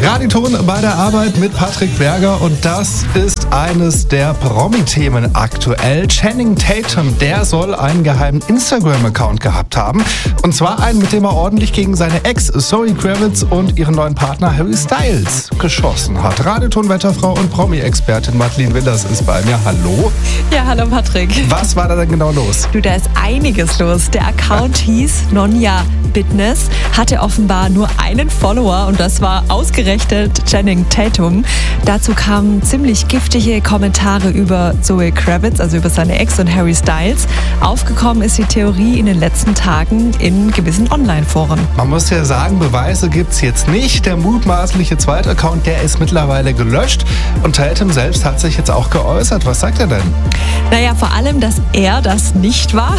Radioton bei der Arbeit mit Patrick Berger und das ist eines der Promi-Themen aktuell. Channing Tatum, der soll einen geheimen Instagram-Account gehabt haben. Und zwar einen, mit dem er ordentlich gegen seine Ex Zoe Kravitz und ihren neuen Partner Harry Styles geschossen hat. Radioton-Wetterfrau und Promi-Expertin Madeleine Willers ist bei mir. Hallo. Ja, hallo Patrick. Was war da denn genau los? Du, da ist einiges los. Der Account hieß Nonja Fitness, hatte offenbar nur einen Follower und das war ausgerechnet Channing Tatum. Dazu kamen ziemlich giftige Kommentare über Zoe Kravitz, also über seine Ex und Harry Styles. Aufgekommen ist die Theorie in den letzten Tagen in gewissen Online-Foren. Man muss ja sagen, Beweise gibt's jetzt nicht. Der mutmaßliche zweite Account, der ist mittlerweile gelöscht und Tatum selbst hat sich jetzt auch geäußert. Was sagt er denn? Naja, vor allem, dass er das nicht war.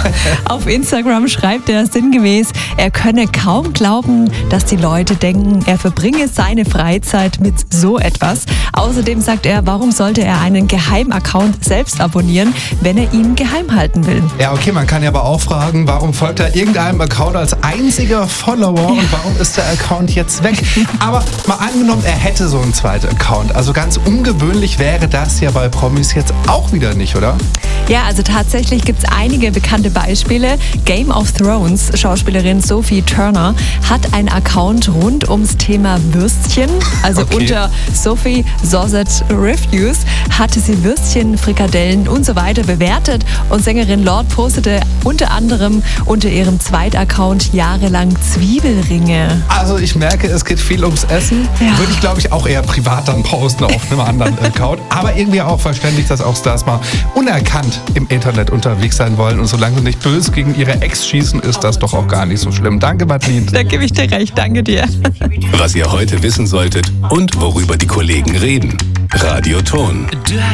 Auf Instagram schreibt er sinngemäß, er könne kaum glauben, dass die Leute denken, er verbringe seine Freizeit mit so etwas. Außerdem sagt er, warum sollte er einen Geheim-Account selbst abonnieren, wenn er ihn geheim halten will? Ja, okay, man kann ja aber auch fragen, warum folgt er irgendeinem Account als einziger Follower und warum ist der Account jetzt weg? Aber mal angenommen, er hätte so einen zweiten Account. Also ganz ungewöhnlich wäre das ja bei Promis jetzt auch wieder nicht, oder? Ja, also tatsächlich gibt es einige bekannte Beispiele. Game of Thrones Schauspielerin Sophie Turner hat einen Account rund ums Thema Würstchen. Also unter Sophie Sausage Reviews hatte sie Würstchen, Frikadellen und so weiter bewertet. Und Sängerin Lorde postete unter anderem unter ihrem Zweit-Account jahrelang Zwiebelringe. Also ich merke, es geht viel ums Essen. Ja. Würde ich, glaube ich, auch eher privat dann posten auf einem anderen Account. Aber irgendwie auch verständlich, dass auch Stars mal unerkannt im Internet unterwegs sein wollen. Und solange sie nicht böse gegen ihre Ex schießen, ist das doch auch gar nicht so schlimm. Danke, Madeleine. Da gebe ich dir recht. Danke dir. Was ihr heute wissen solltet und worüber die Kollegen reden. Radioton.